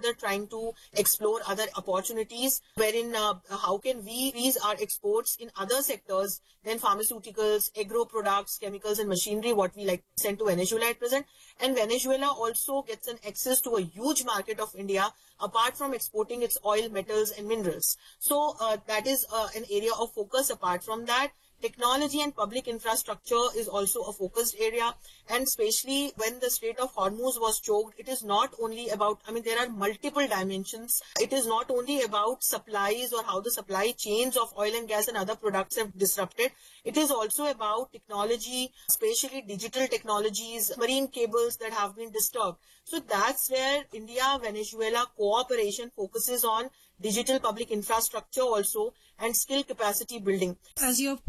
further trying to explore other opportunities wherein how can we increase our exports in other sectors than pharmaceuticals, agro products, chemicals and machinery, what we like send to Venezuela at present. And Venezuela also gets an access to a huge market of India apart from exporting its oil, metals and minerals. So that is an area of focus. Apart from that, technology and public infrastructure is also a focused area, and especially when the Strait of Hormuz was choked, it is not only about, there are multiple dimensions. It is not only about supplies or how the supply chains of oil and gas and other products have disrupted. It is also about technology, especially digital technologies, marine cables that have been disturbed. So that's where India-Venezuela cooperation focuses on digital public infrastructure also and skill capacity building. As you